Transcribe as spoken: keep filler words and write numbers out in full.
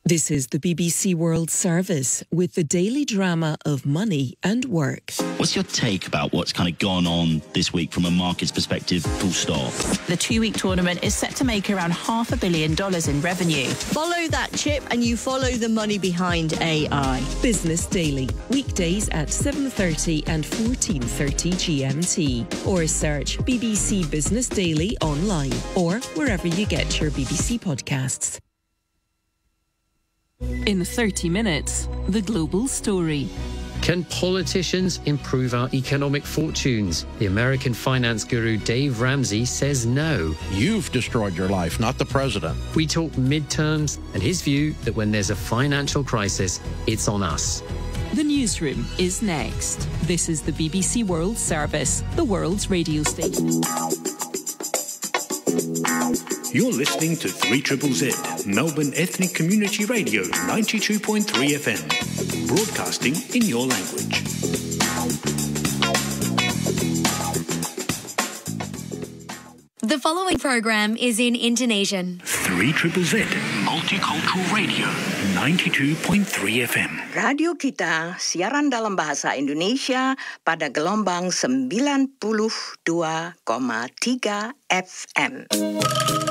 This is the B B C World Service with the daily drama of money and work. What's your take about what's kind of gone on this week from a market's perspective, full stop? The two-week tournament is set to make around half a billion dollars in revenue. Follow that chip and you follow the money behind A I. Business Daily, weekdays at seven thirty and fourteen thirty G M T. Or search B B C Business Daily online or wherever you get your B B C podcasts. In thirty minutes, the global story. Can politicians improve our economic fortunes? The American finance guru Dave Ramsey says no. You've destroyed your life, not the president. We talk midterms and his view that when there's a financial crisis, it's on us. The newsroom is next. This is the B B C World Service, the world's radio station. You're listening to three Z Z Z, Melbourne Ethnic Community Radio, ninety-two point three F M, broadcasting in your language. The following program is in Indonesian. three Z Z Z, Multicultural Radio, ninety-two point three F M. Radio kita siaran dalam bahasa Indonesia pada gelombang sembilan puluh dua koma tiga F M.